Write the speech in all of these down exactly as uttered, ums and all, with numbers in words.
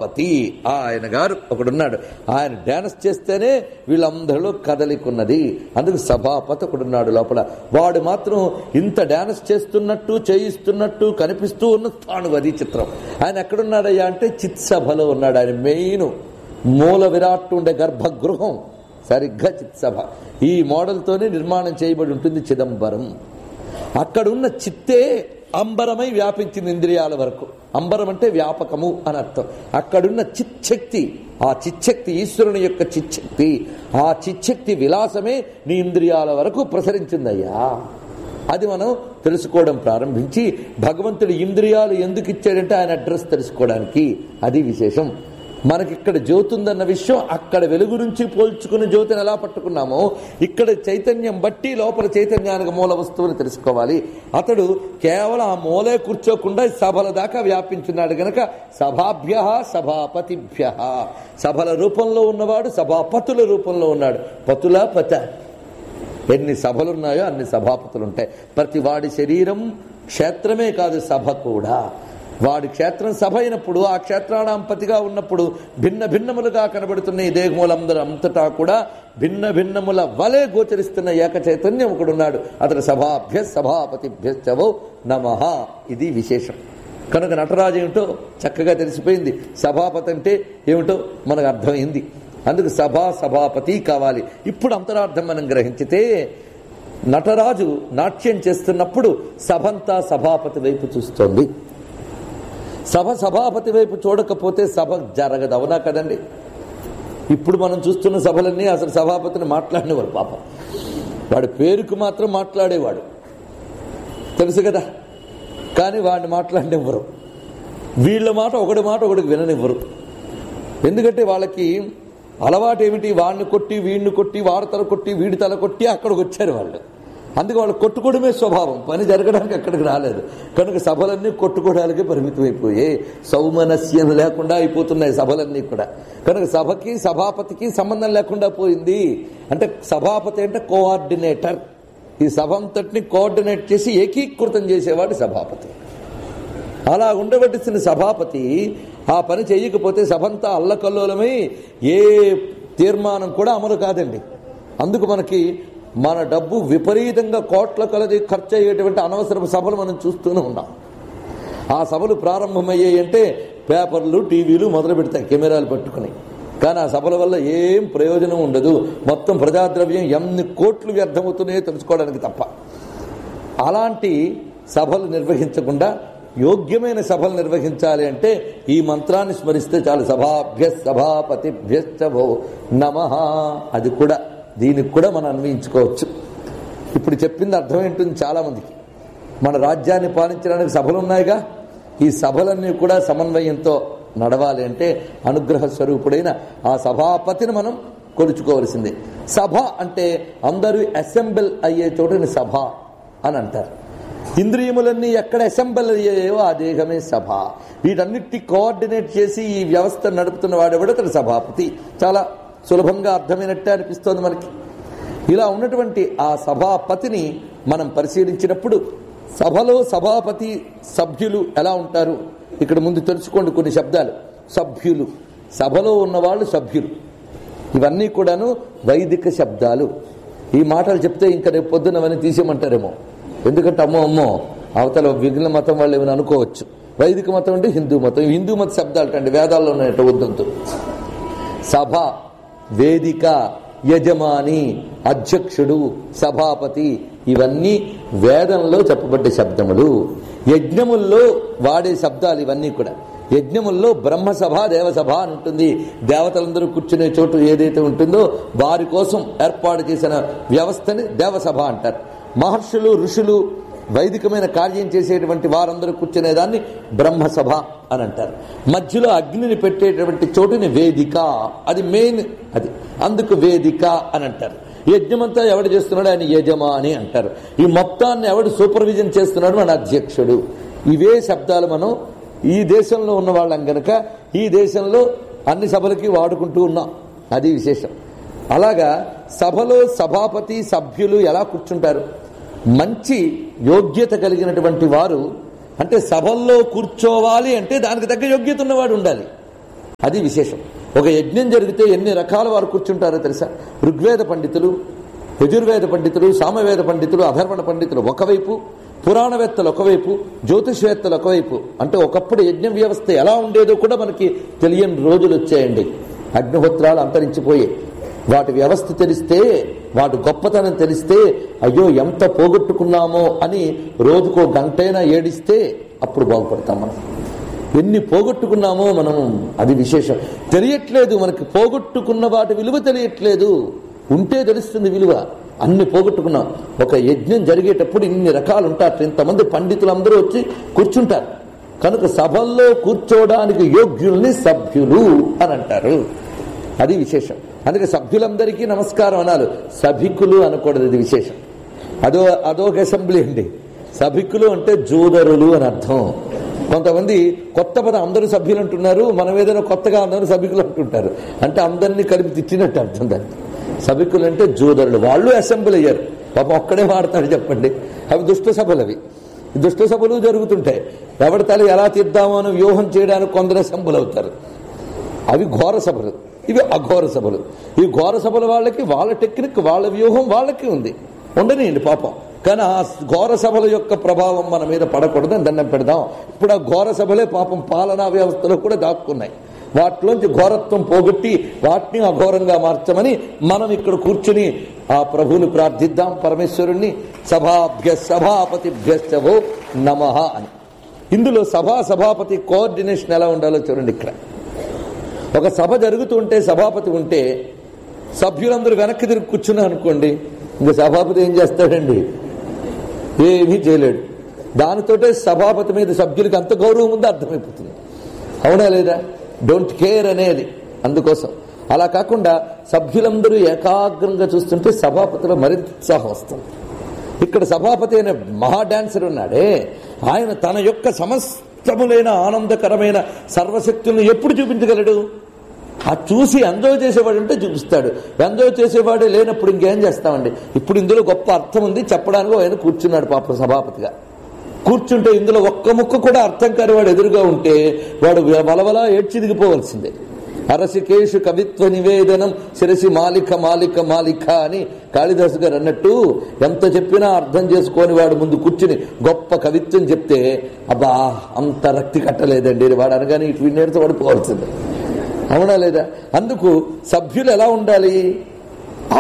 సభాపతి ఆయన గారు ఒకడున్నాడు. ఆయన డాన్స్ చేస్తేనే వీళ్ళందరిలో కదలికున్నది. అందుకు సభాపతి ఒకడున్నాడు లోపల. వాడు మాత్రం ఇంత డాన్స్ చేస్తున్నట్టు చేయిస్తున్నట్టు కనిపిస్తూ ఉన్న స్థాను. అది చిత్రం. ఆయన ఎక్కడున్నాడయ్యా అంటే చిత్సభలో ఉన్నాడు. ఆయన మెయిన్ మూల విరాట్ ఉండే గర్భగృహం సరిగ్గా చిత్సభ. ఈ మోడల్తోనే నిర్మాణం చేయబడి ఉంటుంది చిదంబరం. అక్కడున్న చిత్తే అంబరమై వ్యాపించింది ఇంద్రియాల వరకు. అంబరం అంటే వ్యాపకము అని అర్థం. అక్కడున్న చిచ్చక్తి, ఆ చిచ్చక్తి ఈశ్వరుని యొక్క చిచ్చక్తి, ఆ చిచ్చక్తి విలాసమే నీ ఇంద్రియాల వరకు ప్రసరించిందయ్యా. అది మనం తెలుసుకోవడం ప్రారంభించి భగవంతుడి ఇంద్రియాలు ఎందుకు ఇచ్చాడంటే ఆయన అడ్రస్ తెలుసుకోవడానికి. అది విశేషం. మనకిక్కడ జ్యోతి ఉందన్న విషయం అక్కడ వెలుగు నుంచి పోల్చుకుని జ్యోతిని ఎలా పట్టుకున్నామో ఇక్కడ చైతన్యం బట్టి లోపల చైతన్యానికి మూల వస్తువుని తెలుసుకోవాలి. అతడు కేవలం ఆ మూలే కూర్చోకుండా సభల దాకా వ్యాపించున్నాడు గనక సభాభ్య సభాపతిభ్య. సభల రూపంలో ఉన్నవాడు సభాపతుల రూపంలో ఉన్నాడు. పతుల పత ఎన్ని సభలున్నాయో అన్ని సభాపతులు ఉంటాయి. ప్రతి వాడి శరీరం క్షేత్రమే కాదు, సభ కూడా. వాడి క్షేత్రం సభ అయినప్పుడు ఆ క్షేత్రానాంపతిగా ఉన్నప్పుడు భిన్న భిన్నములుగా కనబడుతున్న ఈ దేహములందరూ అంతటా కూడా భిన్న భిన్నముల వలె గోచరిస్తున్న ఏక చైతన్యం ఒకడున్నాడు. అతడు సభాభ్య సభాపతిభ్యశ్చవో నమః. ఇది విశేషం. కనుక నటరాజు ఏమిటో చక్కగా తెలిసిపోయింది. సభాపతి అంటే ఏమిటో మనకు అర్థమైంది. అందుకు సభా సభాపతి కావాలి. ఇప్పుడు అంతరార్థం మనం గ్రహించితే నటరాజు నాట్యం చేస్తున్నప్పుడు సభంతా సభాపతి వైపు చూస్తోంది. సభ సభాపతి వైపు చూడకపోతే సభ జరగదు. అవునా కదండి? ఇప్పుడు మనం చూస్తున్న సభలన్నీ అసలు సభాపతిని మాట్లాడినవాడు. పాపం వాడి పేరుకు మాత్రం మాట్లాడేవాడు, తెలుసు కదా. కానీ వాడిని మాట్లాడినివ్వరు. వీళ్ళ మాట ఒకటి మాట ఒకటికి విననివ్వరు. ఎందుకంటే వాళ్ళకి అలవాటు ఏమిటి? వాడిని కొట్టి వీడిని కొట్టి వాడి తల కొట్టి వీడి తల కొట్టి అక్కడికి వచ్చారు వాళ్ళు. అందుకే వాళ్ళు కొట్టుకోవడమే స్వభావం. పని జరగడానికి అక్కడికి రాలేదు. కనుక సభలన్నీ కొట్టుకోవడానికే పరిమితం అయిపోయాయి. సౌమనస్యం లేకుండా అయిపోతున్నాయి సభలన్నీ కూడా. కనుక సభకి సభాపతికి సంబంధం లేకుండా పోయింది. అంటే సభాపతి అంటే కోఆర్డినేటర్. ఈ సభ అంతటిని కోఆర్డినేట్ చేసి ఏకీకృతం చేసేవాడు సభాపతి. అలా ఉండబట్టిన సభాపతి ఆ పని చేయకపోతే సభంతా అల్లకల్లోలమై ఏ తీర్మానం కూడా అమలు కాదండి. అందుకు మనకి మన డబ్బు విపరీతంగా కోట్ల కొలది ఖర్చు అయ్యేటువంటి అనవసరపు సభలు మనం చూస్తూనే ఉన్నాం. ఆ సభలు ప్రారంభమయ్యాయి అంటే పేపర్లు టీవీలు మొదలు పెడతాయి కెమెరాలు పట్టుకుని. కానీ ఆ సభల వల్ల ఏం ప్రయోజనం ఉండదు. మొత్తం ప్రజాద్రవ్యం ఎన్ని కోట్లు వ్యర్థమవుతున్నాయో తెలుసుకోవడానికి తప్ప. అలాంటి సభలు నిర్వహించకుండా యోగ్యమైన సభలు నిర్వహించాలి అంటే ఈ మంత్రాన్ని స్మరిస్తే చాలు. సభాభ్య సభాపతిభ్యశ్చవో నమః. అది కూడా దీనికి కూడా మనం అన్వయించుకోవచ్చు. ఇప్పుడు చెప్పింది అర్థమేంటుంది చాలా మందికి. మన రాజ్యాన్ని పాలించడానికి సభలు ఉన్నాయిగా. ఈ సభలన్నీ కూడా సమన్వయంతో నడవాలి అంటే అనుగ్రహ స్వరూపుడైన ఆ సభాపతిని మనం కొలుచుకోవలసిందే. సభ అంటే అందరూ అసెంబ్ల్ అయ్యే చోటుని సభ అని అంటారు. ఇంద్రియములన్నీ ఎక్కడ అసెంబ్ల్ అయ్యాయో ఆ దేహమే సభ. వీటన్నిటి కోఆర్డినేట్ చేసి ఈ వ్యవస్థ నడుపుతున్న వాడెవడో తన సభాపతి. చాలా సులభంగా అర్థమైనట్టే అనిపిస్తోంది మనకి. ఇలా ఉన్నటువంటి ఆ సభాపతిని మనం పరిశీలించినప్పుడు సభలో సభాపతి సభ్యులు ఎలా ఉంటారు ఇక్కడ ముందు తెలుసుకోండి. కొన్ని శబ్దాలు. సభ్యులు, సభలో ఉన్నవాళ్ళు సభ్యులు, ఇవన్నీ కూడాను వైదిక శబ్దాలు. ఈ మాటలు చెప్తే ఇంకా రేపు పొద్దున అవన్నీ తీసేయమంటారేమో. ఎందుకంటే అమ్మో అమ్మో అవతల విఘ్న మతం వాళ్ళు ఏమైనా అనుకోవచ్చు. వైదిక మతం అంటే హిందూ మతం. హిందూ మత శబ్దాలు అంటే వేదాల్లో ఉన్నట్టు వద్దంతు. సభ, వేదిక, యజమాని, అధ్యక్షుడు, సభాపతి ఇవన్నీ వేదంలో చెప్పబడ్డ శబ్దములు. యజ్ఞముల్లో వాడే శబ్దాలు ఇవన్నీ కూడా. యజ్ఞముల్లో బ్రహ్మసభ, దేవసభ అని ఉంటుంది. దేవతలందరూ కూర్చునే చోటు ఏదైతే ఉంటుందో వారి కోసం ఏర్పాటు చేసిన వ్యవస్థని దేవసభ అంటారు. మహర్షులు, ఋషులు వైదికమైన కార్యం చేసేటువంటి వారందరూ కూర్చునేదాన్ని బ్రహ్మసభ అని అంటారు. మధ్యలో అగ్నిని పెట్టేటువంటి చోటుని వేదిక, అది మెయిన్. అది అందుకు వేదిక అని అంటారు. యజ్ఞమంతా ఎవడు చేస్తున్నాడు ఆయన యజమాని అంటారు. ఈ మొత్తాన్ని ఎవడు సూపర్విజన్ చేస్తున్నాడు మన అధ్యక్షుడు. ఇవే శబ్దాలు మనం ఈ దేశంలో ఉన్న వాళ్ళం గనక ఈ దేశంలో అన్ని సభలకి వాడుకుంటూ ఉన్నాం. అది విశేషం. అలాగా సభలో సభాపతి సభ్యులు ఎలా కూర్చుంటారు? మంచి యోగ్యత కలిగినటువంటి వారు, అంటే సభల్లో కూర్చోవాలి అంటే దానికి తగ్గ యోగ్యత ఉన్నవాడు ఉండాలి. అది విశేషం. ఒక యజ్ఞం జరిగితే ఎన్ని రకాల వారు కూర్చుంటారో తెలుసా? ఋగ్వేద పండితులు, యజుర్వేద పండితులు, సామవేద పండితులు, అధర్వణ పండితులు ఒకవైపు, పురాణవేత్తలు ఒకవైపు, జ్యోతిషవేత్తలు ఒకవైపు. అంటే ఒకప్పుడు యజ్ఞ వ్యవస్థ ఎలా ఉండేదో కూడా మనకి తెలియని రోజులు వచ్చాయండి. అగ్నిహోత్రాలు అంతరించిపోయాయి. వాటి వ్యవస్థ తెలిస్తే, వాటి గొప్పతనం తెలిస్తే అయ్యో ఎంత పోగొట్టుకున్నామో అని రోజుకో గంటైనా ఏడిస్తే అప్పుడు బాగుపడతాం. మనం ఎన్ని పోగొట్టుకున్నామో మనం, అది విశేషం. తెలియట్లేదు మనకి, పోగొట్టుకున్న వాటి విలువ తెలియట్లేదు. ఉంటే తెలుస్తుంది విలువ. అన్ని పోగొట్టుకున్నాం. ఒక యజ్ఞం జరిగేటప్పుడు ఇన్ని రకాలు ఉంటారు. ఇంతమంది పండితులందరూ వచ్చి కూర్చుంటారు కనుక సభల్లో కూర్చోవడానికి యోగ్యుల్ని సభ్యులు అని అంటారు. అది విశేషం. అందుకే సభ్యులందరికీ నమస్కారం అనాలి, సభికులు అనకూడదు. ఇది విశేషం. అదో అదొక అసెంబ్లీ అండి. సభికులు అంటే జూదరులు అని అర్థం. కొంతమంది కొత్త పదం అందరూ సభ్యులు అంటున్నారు, మనం ఏదైనా కొత్తగా అందరూ సభికులు అంటుంటారు. అంటే అందరినీ కలిపి తిట్టినట్టు అర్థం దానికి. సభికులు అంటే జూదరులు. వాళ్ళు అసెంబ్లీ అయ్యారు. పాపం ఒక్కడే మాడతాడు చెప్పండి. అవి దుష్ట సభలు. అవి దుష్ట సభలు జరుగుతుంటాయి. ఎవరి తల ఎలా తీద్దామో అని వ్యూహం చేయడానికి కొందరు అసెంబ్లీ అవుతారు. అవి ఘోర సభలు, ఇవి అఘోర సభలు. ఈ ఘోర సభల వాళ్ళకి వాళ్ళ టెక్నిక్, వాళ్ళ వ్యూహం వాళ్ళకి ఉంది, ఉండనియండి పాపం. కానీ ఆ ఘోర సభల యొక్క ప్రభావం మన మీద పడకూడదని దండం పెడదాం. ఇప్పుడు ఆ ఘోర సభలే పాపం పాలనా వ్యవస్థలో కూడా దాక్కున్నాయి. వాటిలోంచి ఘోరత్వం పోగొట్టి వాటిని అఘోరంగా మార్చమని మనం ఇక్కడ కూర్చుని ఆ ప్రభువుని ప్రార్థిద్దాం, పరమేశ్వరుణ్ణి. సభాభ్య సభాపతిభ్యశ్చవో నమః అని. ఇందులో సభా సభాపతి కోఆర్డినేషన్ ఎలా ఉండాలో చూడండి. ఇక్కడ ఒక సభ జరుగుతుంటే సభాపతి ఉంటే సభ్యులందరూ వెనక్కి తిరిగి కూర్చున్నారు అనుకోండి, ఇంకా సభాపతి ఏం చేస్తాడండి? ఏమీ చేయలేడు. దానితోటే సభాపతి మీద సభ్యులకి అంత గౌరవం ఉందో అర్థమైపోతుంది. అవునా లేదా? డోంట్ కేర్ అనేది. అందుకోసం అలా కాకుండా సభ్యులందరూ ఏకాగ్రంగా చూస్తుంటే సభాపతిలో మరింత ఉత్సాహం వస్తుంది. ఇక్కడ సభాపతి అనే మహా డాన్సర్ ఉన్నాడే, ఆయన తన యొక్క సమస్తములైన ఆనందకరమైన సర్వశక్తులను ఎప్పుడు చూపించగలడు? ఆ చూసి ఎంజాయ్ చేసేవాడు అంటే చూపిస్తాడు. ఎంజాయ్ చేసేవాడే లేనప్పుడు ఇంకేం చేస్తామండి? ఇప్పుడు ఇందులో గొప్ప అర్థం ఉంది చెప్పడానికి. ఆయన కూర్చున్నాడు పాప సభాపతిగా. కూర్చుంటే ఇందులో ఒక్క ముక్క కూడా అర్థం కాని వాడు ఎదురుగా ఉంటే వాడు వలవలా ఏడ్చి దిగిపోవలసిందే. అరసికేషు కవిత్వ నివేదనం శిరసి మాలిక మాలిక మాలిక అని కాళిదాసు గారు అన్నట్టు, ఎంత చెప్పినా అర్థం చేసుకోని వాడు ముందు కూర్చుని గొప్ప కవిత్వం చెప్తే అబ్బా అంత రక్తి కట్టలేదండి వాడు అనగానే ఇటు వినేడితో వాడు పోవాల్సిందే. అవునా లేదా? అందుకు సభ్యులు ఎలా ఉండాలి? ఆ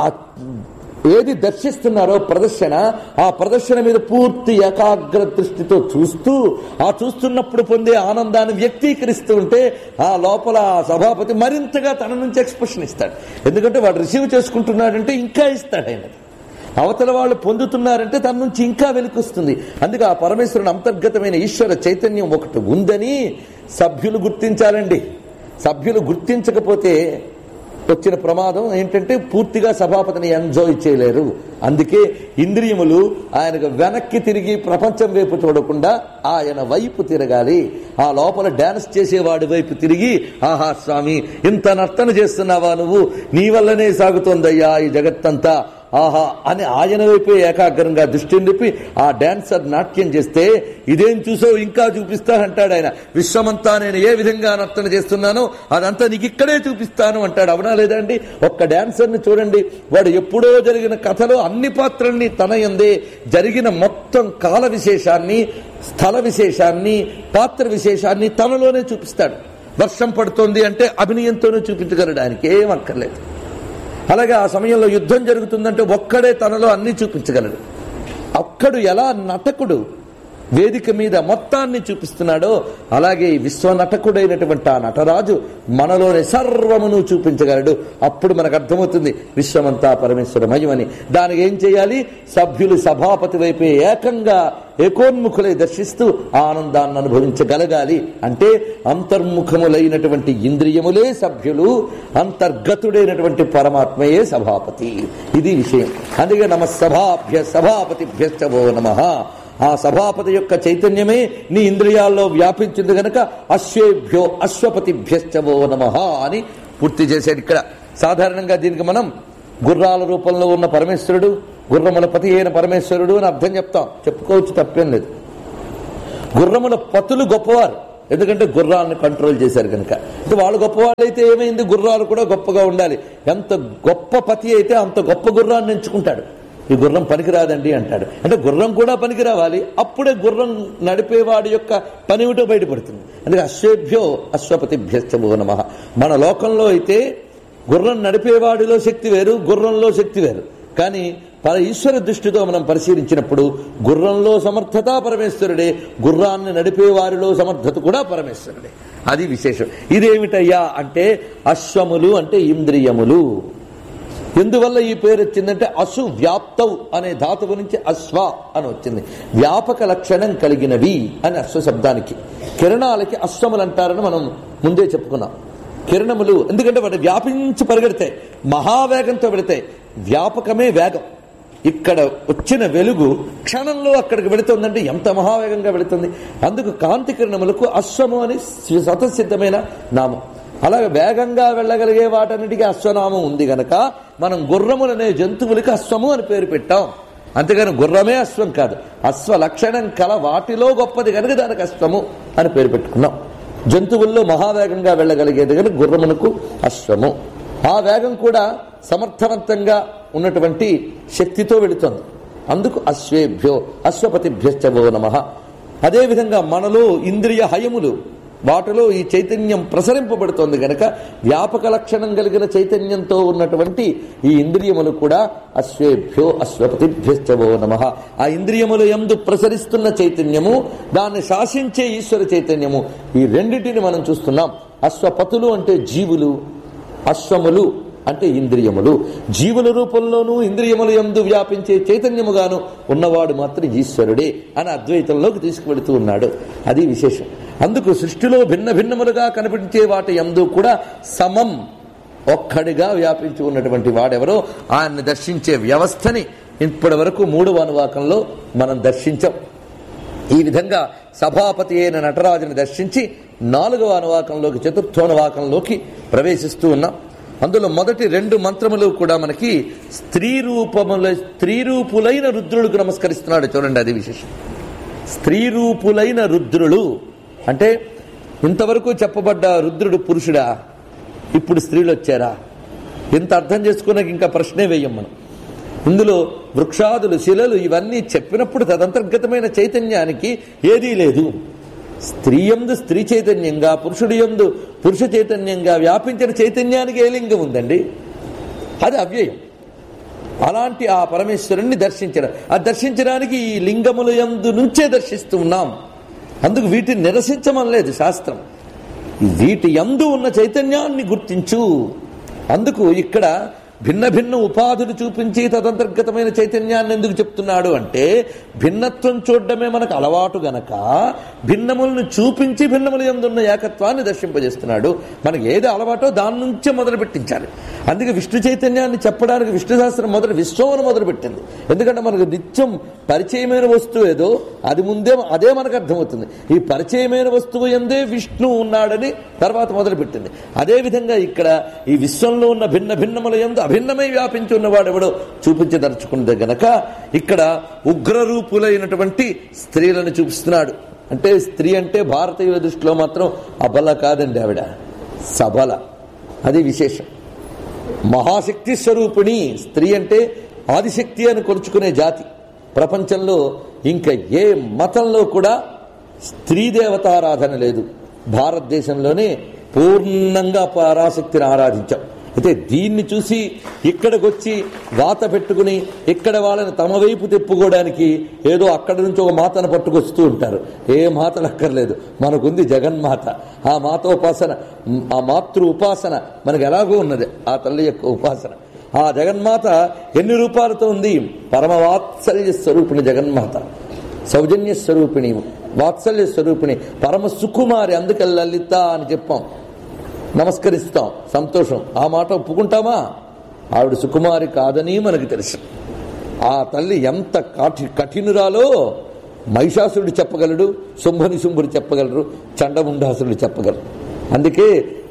ఏది దర్శిస్తున్నారో ప్రదర్శన, ఆ ప్రదర్శన మీద పూర్తి ఏకాగ్ర దృష్టితో చూస్తూ ఆ చూస్తున్నప్పుడు పొందే ఆనందాన్ని వ్యక్తీకరిస్తూ ఉంటే ఆ లోపల సభాపతి మరింతగా తన నుంచి ఎక్స్ప్రెషన్ ఇస్తాడు. ఎందుకంటే వాడు రిసీవ్ చేసుకుంటున్నాడంటే ఇంకా ఇస్తాడు ఆయన. అవతల వాళ్ళు పొందుతున్నారంటే తన నుంచి ఇంకా వెలుకొస్తుంది. అందుకే ఆ పరమేశ్వరుని అంతర్గతమైన ఈశ్వర చైతన్యం ఒకటి ఉందని సభ్యులు గుర్తించాలండి. సభ్యులు గుర్తించకపోతే వచ్చిన ప్రమాదం ఏంటంటే పూర్తిగా సభాపతిని ఎంజాయ్ చేయలేరు. అందుకే ఇంద్రియములు ఆయనకు వెనక్కి తిరిగి ప్రపంచం వైపు చూడకుండా ఆయన వైపు తిరగాలి. ఆ లోపల డాన్స్ చేసేవాడి వైపు తిరిగి, ఆహా స్వామి ఇంత నర్తన చేస్తున్నావా నువ్వు, నీ వల్లనే సాగుతోందయ్యా ఈ జగత్తంతా, ఆహా అని ఆయన వైపే ఏకాగ్రంగా దృష్టి నిలిపి ఆ డాన్సర్ నాట్యం చేస్తే ఇదేం చూసో ఇంకా చూపిస్తానంటాడు ఆయన. విశ్వమంతా నేను ఏ విధంగా నర్తన చేస్తున్నానో అదంతా నీకు ఇక్కడే చూపిస్తాను అంటాడు. అవునా లేదా అండి? ఒక్క డాన్సర్ని చూడండి, వాడు ఎప్పుడో జరిగిన కథలో అన్ని పాత్రల్ని తన యందే జరిగిన మొత్తం కాల విశేషాన్ని, స్థల విశేషాన్ని, పాత్ర విశేషాన్ని తనలోనే చూపిస్తాడు. వర్షం పడుతోంది అంటే అభినయంతోనే చూపించగలడు, ఆయనకి ఏం అక్కర్లేదు. అలాగే ఆ సమయంలో యుద్ధం జరుగుతుందంటే ఒక్కడే తనలో అన్ని చూపించగలడు. ఒక్కడు ఎలా నటకుడు వేదిక మీద మొత్తాన్ని చూపిస్తున్నాడో అలాగే విశ్వనటకుడైనటువంటి ఆ నటరాజు మనలోని సర్వమును చూపించగలడు. అప్పుడు మనకు అర్థమవుతుంది విశ్వమంతా పరమేశ్వర మహిమని. దానికి ఏం చేయాలి? సభ్యులు సభాపతి వైపే ఏకంగా ఏకోన్ముఖులై దర్శిస్తూ ఆనందాన్ని అనుభవించగలగాలి. అంటే అంతర్ముఖములైనటువంటి ఇంద్రియములే సభ్యులు, అంతర్గతుడైనటువంటి పరమాత్మయే సభాపతి. ఇది విషయం. అందుకే నమ సభాభ్య సభాపతిభ్యశ్చవో నమః. ఆ సభాపతి యొక్క చైతన్యమే నీ ఇంద్రియాల్లో వ్యాపించింది గనక అశ్వేభ్యో అశ్వపతిభ్యశ్చవో నమః అని పూర్తి చేశాడు. ఇక్కడ సాధారణంగా దీనికి మనం గుర్రాల రూపంలో ఉన్న పరమేశ్వరుడు, గుర్రముల పతి అయిన పరమేశ్వరుడు అని అర్థం చెప్తాం. చెప్పుకోవచ్చు, తప్పేం లేదు. గుర్రముల పతులు గొప్పవారు, ఎందుకంటే గుర్రాలను కంట్రోల్ చేశారు కనుక. అంటే వాళ్ళు గొప్పవాళ్ళైతే ఏమైంది, గుర్రాలు కూడా గొప్పగా ఉండాలి. ఎంత గొప్ప పతి అయితే అంత గొప్ప గుర్రాన్ని ఎంచుకుంటాడు. ఈ గుర్రం పనికిరాదండి అంటాడు. అంటే గుర్రం కూడా పనికి రావాలి, అప్పుడే గుర్రం నడిపేవాడి యొక్క పనిమిటో బయటపడుతుంది. అందుకే అశ్వేభ్యో అశ్వపతిభ్యశ్చో నమః. మన లోకంలో అయితే గుర్రం నడిపేవాడిలో శక్తి వేరు, గుర్రంలో శక్తి వేరు. కానీ పర ఈశ్వర దృష్టితో మనం పరిశీలించినప్పుడు గుర్రంలో సమర్థత పరమేశ్వరుడే, గుర్రాన్ని నడిపేవారిలో సమర్థత కూడా పరమేశ్వరుడే. అది విశేషం. ఇదేమిటయ్యా అంటే అశ్వములు అంటే ఇంద్రియములు. ఎందువల్ల ఈ పేరు వచ్చిందంటే అసు వ్యాప్తౌ అనే ధాతువు నుంచి అశ్వ అని వచ్చింది. వ్యాపక లక్షణం కలిగినవి అని అశ్వ శబ్దానికి. కిరణాలకి అశ్వములు అంటారని మనం ముందే చెప్పుకున్నాం. కిరణములు ఎందుకంటే వాటి వ్యాపించి పరిగెడతాయి, మహావేగంతో పెడతాయి. వ్యాపకమే వేగం. ఇక్కడ వచ్చిన వెలుగు క్షణంలో అక్కడికి వెళుతుందంటే ఎంత మహావేగంగా వెళుతుంది. అందుకు కాంతి కిరణములకు అశ్వము అని స్వతసిద్ధమైన నామం. అలాగే వేగంగా వెళ్ళగలిగే వాటన్నిటికీ అశ్వనామం ఉంది గనక మనం గుర్రములనే జంతువులకి అశ్వము అని పేరు పెట్టాం. అంతేగాని గుర్రమే అశ్వం కాదు, అశ్వ లక్షణం కల వాటిలో గొప్పది కనుక దానికి అశ్వము అని పేరు పెట్టుకున్నాం. జంతువుల్లో మహావేగంగా వెళ్ళగలిగేది కనుక గుర్రమునకు అశ్వము. ఆ వేగం కూడా సమర్థవంతంగా ఉన్నటువంటి శక్తితో వెళుతుంది. అందుకు అశ్వేభ్యో అశ్వపతిభ్యశ్చో నమః. అదేవిధంగా మనలో ఇంద్రియ హయములు, వాటిలో ఈ చైతన్యం ప్రసరింపబడుతోంది గనక వ్యాపక లక్షణం కలిగిన చైతన్యంతో ఉన్నటువంటి ఈ ఇంద్రియములు కూడా అశ్వేభ్యో అశ్వపతిభ్యశ్చో నమః. ఆ ఇంద్రియములు యందు ప్రసరిస్తున్న చైతన్యము, దాన్ని శాసించే ఈశ్వర చైతన్యము, ఈ రెండింటిని మనం చూస్తున్నాం. అశ్వపతులు అంటే జీవులు, అశ్వములు అంటే ఇంద్రియములు. జీవుల రూపంలోనూ ఇంద్రియములు యందు వ్యాపించే చైతన్యముగాను ఉన్నవాడు మాత్రం ఈశ్వరుడే అని అద్వైతంలోకి తీసుకువెళుతూ ఉన్నాడు. అది విశేషం. అందుకు సృష్టిలో భిన్న భిన్నములుగా కనిపించే వాటి యందు కూడా సమం ఒక్కడిగా వ్యాపించి ఉన్నటువంటి వాడెవరో ఆయన్ని దర్శించే వ్యవస్థని ఇప్పటి వరకు మూడవ అనువాకంలో మనం దర్శించాం. ఈ విధంగా సభాపతి అయిన నటరాజుని దర్శించి నాలుగవ అనువాకంలోకి, చతుర్థోనువాకంలోకి ప్రవేశిస్తూ ఉన్నాం. అందులో మొదటి రెండు మంత్రములు కూడా మనకి స్త్రీ రూపముల స్త్రీ రూపులైన రుద్రులకు నమస్కరిస్తున్నాడు. చూడండి, అది విశేషం. స్త్రీ రూపులైన రుద్రులు అంటే ఇంతవరకు చెప్పబడ్డ రుద్రుడు పురుషుడా, ఇప్పుడు స్త్రీలు వచ్చారా? ఇంత అర్థం చేసుకున్నాక ఇంకా ప్రశ్నే వేయం మనం. ఇందులో వృక్షాదులు, శిలలు ఇవన్నీ చెప్పినప్పుడు తదంతర్గతమైన చైతన్యానికి ఏదీ లేదు. స్త్రీ యందు స్త్రీ చైతన్యంగా, పురుషుడి యందు పురుష చైతన్యంగా వ్యాపించిన చైతన్యానికి ఏ లింగం ఉందండి? అది అవ్యయం. అలాంటి ఆ పరమేశ్వరుణ్ణి దర్శించడం, ఆ దర్శించడానికి ఈ లింగముల యందు నుంచే దర్శిస్తూ ఉన్నాం. అందుకు వీటిని నిరసించమనలేదు శాస్త్రం. వీటి యందు ఉన్న చైతన్యాన్ని గుర్తించు. అందుకు ఇక్కడ భిన్న భిన్న ఉపాధులు చూపించి తదంతర్గతమైన చైతన్యాన్ని ఎందుకు చెప్తున్నాడు అంటే, భిన్నత్వం చూడడమే మనకు అలవాటు గనక భిన్నములను చూపించి భిన్నముల యందు ఉన్న ఏకత్వాన్ని దర్శింపజేస్తున్నాడు. మనకి ఏది అలవాటో దాని నుంచే మొదలు పెట్టించాలి. అందుకే విష్ణు చైతన్యాన్ని చెప్పడానికి విష్ణు శాస్త్రం మొదలు విశ్వమును మొదలుపెట్టింది. ఎందుకంటే మనకు నిత్యం పరిచయమైన వస్తువు ఏదో అది ముందే అదే మనకు అర్థమవుతుంది. ఈ పరిచయమైన వస్తువు యందే విష్ణు ఉన్నాడని తర్వాత మొదలుపెట్టింది. అదేవిధంగా ఇక్కడ ఈ విశ్వంలో ఉన్న భిన్న భిన్నముల యందు అభిన్నమై వ్యాపించి ఉన్నవాడెవడో చూపించదలుచుకున్నది గనక ఇక్కడ ఉగ్రరూపులైనటువంటి స్త్రీలను చూపిస్తున్నాడు. అంటే స్త్రీ అంటే భారతీయుల దృష్టిలో మాత్రం అబల కాదండి, ఆవిడ సబల. అది విశేషం. మహాశక్తి స్వరూపిణి స్త్రీ అంటే ఆదిశక్తి అని కొలుచుకునే జాతి. ప్రపంచంలో ఇంకా ఏ మతంలో కూడా స్త్రీ దేవతారాధన లేదు. భారతదేశంలోనే పూర్ణంగా పరాశక్తిని ఆరాధించాం. అయితే దీన్ని చూసి ఇక్కడికి వచ్చి వాత పెట్టుకుని ఇక్కడ వాళ్ళని తమ వైపు తిప్పుకోవడానికి ఏదో అక్కడి నుంచి ఒక మాతను పట్టుకొస్తూ ఉంటారు. ఏ మాతలు అక్కర్లేదు, మనకుంది జగన్మాత. ఆ మాతోపాసన, ఆ మాతృ ఉపాసన మనకు ఎలాగో ఉన్నది, ఆ తల్లి యొక్క ఉపాసన. ఆ జగన్మాత ఎన్ని రూపాలతో ఉంది? పరమ వాత్సల్య స్వరూపిణి జగన్మాత, సౌజన్య స్వరూపిణి, వాత్సల్య స్వరూపిణి, పరమ సుకుమారి. అందుకే లలిత అని చెప్పాం, నమస్కరిస్తాం, సంతోషం. ఆ మాట ఒప్పుకుంటామా? ఆవిడ సుకుమారి కాదని మనకు తెలుసు. ఆ తల్లి ఎంత కాఠి కఠినురాలో మహిషాసురుడు చెప్పగలడు, శుంభనిశుంభుడు చెప్పగలరు, చండముండాసురుడు చెప్పగలరు. అందుకే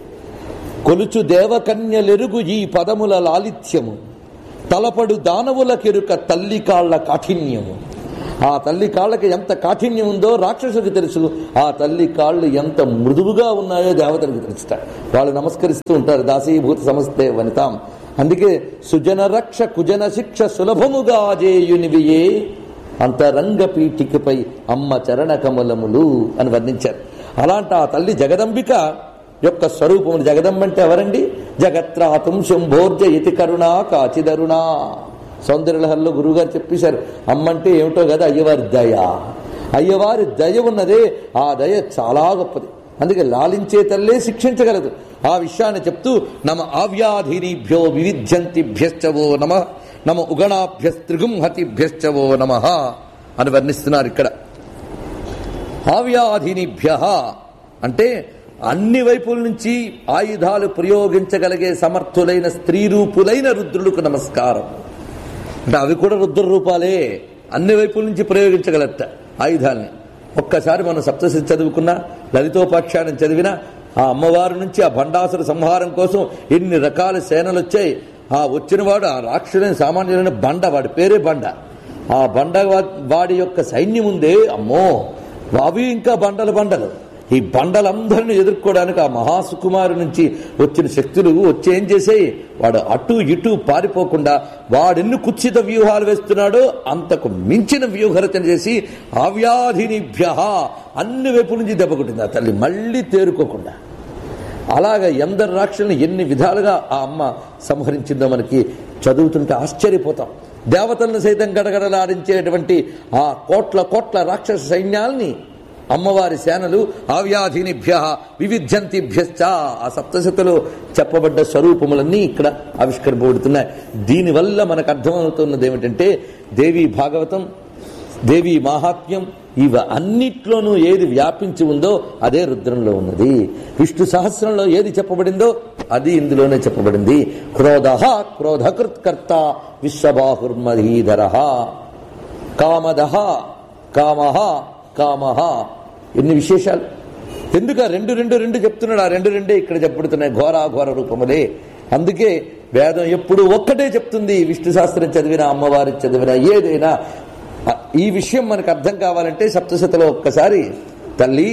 కొలుచు దేవకన్యలెరుగు ఈ పదముల లాలిత్యము, తలపడు దానవుల కెరుక తల్లి కాళ్ల కాఠిన్యము. ఆ తల్లి కాళ్ళకి ఎంత కాఠిన్యం ఉందో రాక్షసుడికి తెలుసు, ఆ తల్లి కాళ్ళు ఎంత మృదువుగా ఉన్నాయో దేవతలకు తెలుసుట. వాళ్ళు నమస్కరిస్తూ ఉంటారు, దాసీభూత సమస్తే వనితాం. అందుకే సుజన రక్ష కుజన శిక్ష సులభముగా జేయునివియే అంతరంగ పీఠికపై అమ్మ చరణ కమలములు అని వర్ణించారు. అలాంటి ఆ తల్లి జగదంబిక యొక్క స్వరూపములు. జగదంబ అంటే ఎవరండి? జగత్రాతుం శంభోర్జ ఇతి కరుణా కాచిదరుణా. సౌందర్యలహరిలో గురువుగారు చెప్పేశారు, అమ్మంటే ఏమిటో కదా, అయ్యవారి దయ. అయ్యవారి దయ ఉన్నదే, ఆ దయ చాలా గొప్పది. అందుకే లాలించే తల్లే శిక్షించగలదు. ఆ విషయాన్ని చెప్తూ నమ ఆవ్యాధినిభ్యో వివిధ్యంతిభ్యశ్చవో నమ నమ ఉగణాభ్యస్త్రిగుంహతిభ్యశ్చవో నమ అని వర్ణిస్తున్నారు ఇక్కడ. ఆవ్యాధినిభ్య అంటే అన్ని వైపుల నుంచి ఆయుధాలు ప్రయోగించగలిగే సమర్థులైన స్త్రీ రూపులైన రుద్రులకు నమస్కారం. అంటే అవి కూడా రుద్ర రూపాలే, అన్ని వైపుల నుంచి ప్రయోగించగలట ఆయుధాలని. ఒక్కసారి మనం సప్తశతి చదువుకున్నా, లలితోపాఖ్యానం చదివినా, ఆ అమ్మవారి నుంచి ఆ భండాసుర సంహారం కోసం ఎన్ని రకాల సేనలు వచ్చాయి. ఆ వచ్చినవాడు ఆ రాక్షసులైన సామాన్యులైన బండ, వాడి పేరే బండ. ఆ బండ వాడి యొక్క సైన్యం ఉందే, అమ్మో అవి ఇంకా బండలు బండలు. ఈ బండలందరినీ ఎదుర్కోవడానికి ఆ మహాసుకుమారు నుంచి వచ్చిన శక్తులు వచ్చి ఏం చేసాయి, వాడు అటు ఇటు పారిపోకుండా వాడెన్ని కుత్సిత వ్యూహాలు వేస్తున్నాడో అంతకు మించిన వ్యూహరచన చేసి ఆవ్యాధినిభ్య అన్ని వైపుల నుంచి దెబ్బకొట్టింది ఆ తల్లి, మళ్ళీ తేరుకోకుండా. అలాగా ఎందరు రాక్షసులను ఎన్ని విధాలుగా ఆ అమ్మ సంహరించిందో మనకి చదువుతుంటే ఆశ్చర్యపోతాం. దేవతలను సైతం గడగడలాడించేటువంటి ఆ కోట్ల కోట్ల రాక్షస సైన్యాల్ని అమ్మవారి సేనలు ఆవ్యాధినిభ్య వివిధ్యంతిభ్యశ్చ, ఆ సప్తశతిలో చెప్పబడ్డ స్వరూపములన్నీ ఇక్కడ ఆవిష్కరింపబడుతున్నాయి. దీనివల్ల మనకు అర్థమవుతున్నది ఏమిటంటే, దేవీ భాగవతం, దేవీ మాహాత్మ్యం, ఇవి అన్నిట్లోనూ ఏది వ్యాపించి ఉందో అదే రుద్రంలో ఉన్నది. విష్ణు సహస్రంలో ఏది చెప్పబడిందో అది ఇందులోనే చెప్పబడింది. క్రోధ క్రోధకృత్కర్త విశ్వబాహుర్మధీధర, కామద కామః కామః. ఎన్ని విశేషాలు! ఎందుకు రెండు రెండు రెండు చెప్తున్నాడు? ఆ రెండు రెండే ఇక్కడ చెప్పబడుతున్నాయి, ఘోరాఘోర రూపములే. అందుకే వేదం ఎప్పుడు ఒక్కటే చెప్తుంది. విష్ణు శాస్త్రం చదివినా, అమ్మవారి చదివినా, ఏదైనా ఈ విషయం మనకు అర్థం కావాలంటే సప్తశతిలో ఒక్కసారి తల్లి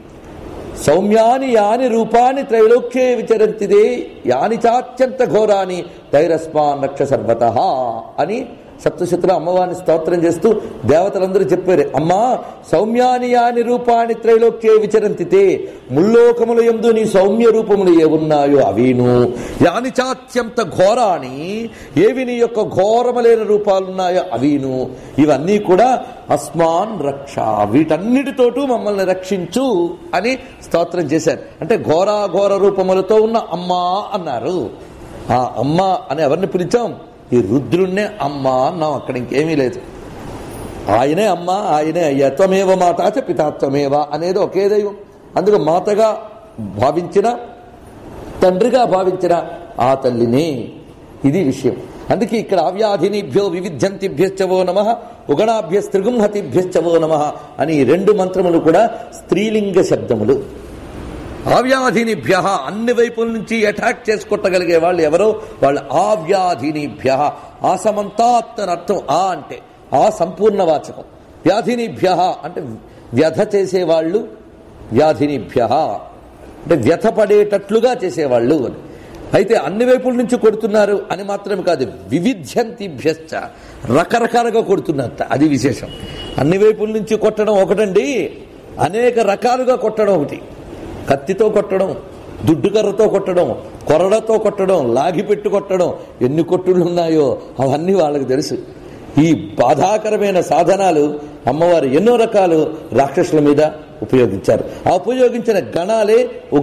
సౌమ్యాని యాని రూపాన్ని త్రైలోక్యే విచరంతిదే యాని చాత్యంత ఘోరాని తైరస్మాన్ రక్ష సర్వతః అని సప్తశతిలో అమ్మవారిని స్తోత్రం చేస్తూ దేవతలందరూ చెప్పారు, అమ్మా సౌమ్యాని యాని రూపాన్ని త్రైలోక్యే విచరంతితే, ముల్లోకముల యందు నీ సౌమ్య రూపములు ఏవున్నాయో అవిను, యాని చాత్యంత ఘోరాని ఏవి నీ యొక్క ఘోరములైన రూపాలున్నాయో అవిను, ఇవన్నీ కూడా అస్మాన్ రక్ష, వీటన్నిటితోటూ మమ్మల్ని రక్షించు అని స్తోత్రం చేశారు. అంటే ఘోరాఘోర రూపములతో ఉన్న అమ్మా అన్నారు. ఆ అమ్మ అని ఎవరిని పిలిచాం? ఈ రుద్రుణ్ణే అమ్మ అన్నాం. అక్కడ ఇంకేమీ లేదు. ఆయనే అమ్మ, ఆయనే అయ్యా. త్వమేవ మాతాచ పితాత్వమేవ అనేది ఒకే దైవం. అందుకు మాతగా భావించిన, తండ్రిగా భావించిన ఆ తల్లినే. ఇది విషయం. అందుకే ఇక్కడ ఆవ్యాధినిభ్యో వివిధ్యంతిభ్యశ్చవో నమః ఉగణాభ్యస్త్రిగుంహతిభ్యశ్చవో నమః అని ఈ రెండు మంత్రములు కూడా స్త్రీలింగ శబ్దములు. ఆవ్యాధినిభ్య అన్ని వైపుల నుంచి అటాక్ చేసుకొట్టగలిగే వాళ్ళు ఎవరో వాళ్ళు ఆవ్యాధినిభ్య. ఆ సమంతాత్ అని అర్థం. ఆ అంటే ఆ సంపూర్ణ వాచకం. వ్యాధినిభ్య అంటే వ్యధ చేసేవాళ్ళు. వ్యాధినిభ్య అంటే వ్యథ పడేటట్లుగా చేసేవాళ్ళు అని. అయితే అన్ని వైపుల నుంచి కొడుతున్నారు అని మాత్రమే కాదు, వివిధ్యంతిభ్యశ్చ రకరకాలుగా కొడుతున్నట్ట. అది విశేషం. అన్ని వైపుల నుంచి కొట్టడం ఒకటండి, అనేక రకాలుగా కొట్టడం ఒకటి. కత్తితో కొట్టడం, దుడ్డుకర్రతో కొట్టడం, కొరడతో కొట్టడం, లాగిపెట్టు కొట్టడం, ఎన్ని కొట్టుళ్ళు ఉన్నాయో అవన్నీ వాళ్ళకి తెలుసు. ఈ బాధాకరమైన సాధనాలు అమ్మవారు ఎన్నో రకాలు రాక్షసుల మీద ఉపయోగించారు. ఆ ఉపయోగించిన గణాలే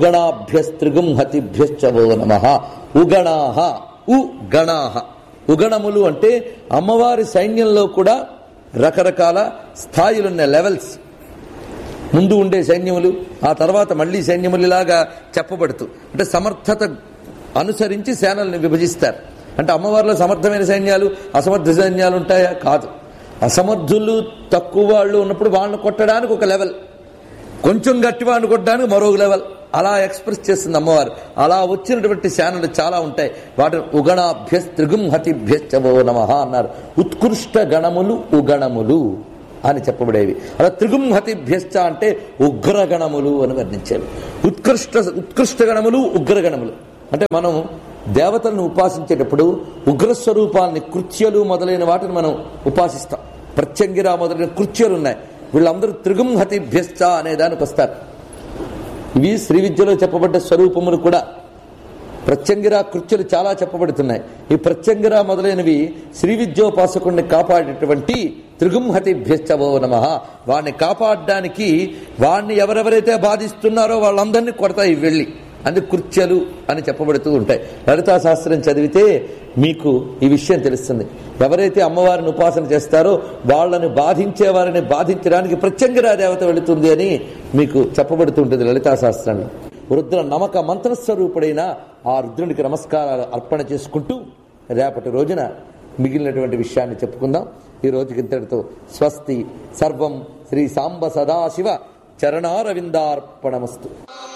ఉగణాభ్యస్త్రిగుంహతిభ్యశ్చవో నమః. ఉగణాహ ఉ గణాహ. ఉగణములు అంటే అమ్మవారి సైన్యంలో కూడా రకరకాల స్థాయిలున్న లెవెల్స్. ముందు ఉండే సైన్యములు, ఆ తర్వాత మళ్లీ సైన్యములు, ఇలాగా చెప్పబడుతూ అంటే సమర్థత అనుసరించి సేనల్ని విభజిస్తారు. అంటే అమ్మవారిలో సమర్థమైన సైన్యాలు, అసమర్థ సైన్యాలు ఉంటాయా? కాదు. అసమర్థులు తక్కువ వాళ్ళు ఉన్నప్పుడు వాళ్ళని కొట్టడానికి ఒక లెవెల్, కొంచెం గట్టి వాళ్ళని కొట్టడానికి మరో లెవెల్, అలా ఎక్స్ప్రెస్ చేస్తుంది అమ్మవారు. అలా వచ్చినటువంటి సేనలు చాలా ఉంటాయి. వాటిని ఉగణాభ్యస్త్రిగుంహతిభ్యశ్చవో నమః అన్నారు. ఉత్కృష్ట గణములు ఉగణములు అని చెప్పబడేవి. అలా త్రిగుంహతిభ్యశ్చ అంటే ఉగ్రగణములు అని వర్ణించేవి. ఉత్కృష్ట ఉత్కృష్ట గణములు ఉగ్రగణములు అంటే మనం దేవతలను ఉపాసించేటప్పుడు ఉగ్రస్వరూపాలని కృత్యలు మొదలైన వాటిని మనం ఉపాసిస్తాం. ప్రత్యంగిరా మొదలైన కృత్యలు ఉన్నాయి. వీళ్ళందరూ త్రిగుంహతిభ్యశ్చ అనే దానికి వస్తారు. ఇవి శ్రీ విద్యలో చెప్పబడ్డ స్వరూపములు కూడా. ప్రత్యంగిరా కృత్యలు చాలా చెప్పబడుతున్నాయి. ఈ ప్రత్యంగిరా మొదలైనవి శ్రీ విద్యోపాసకుడిని కాపాడేటువంటి త్రిగుంహతిభ్యశ్చవో నమః. వాడిని కాపాడడానికి వాడిని ఎవరెవరైతే బాధిస్తున్నారో వాళ్ళందరినీ కొడతాయి వెళ్ళి. అందుకు కృత్యలు అని చెప్పబడుతూ ఉంటాయి. లలితా శాస్త్రం చదివితే మీకు ఈ విషయం తెలుస్తుంది. ఎవరైతే అమ్మవారిని ఉపాసన చేస్తారో వాళ్ళని బాధించే వారిని బాధించడానికి ప్రత్యంగిరా దేవత వెళుతుంది అని మీకు చెప్పబడుతుంటుంది లలితా శాస్త్రంలో. రుద్ర నమక మంత్రస్వరూపుడైన ఆ రుద్రునికి నమస్కారాలు అర్పణ చేసుకుంటూ రేపటి రోజున మిగిలినటువంటి విషయాన్ని చెప్పుకుందాం. ఈ రోజుకి ఇంతటితో స్వస్తి. సర్వం శ్రీ సాంబ సదాశివ చరణారవిందార్పణమస్తు.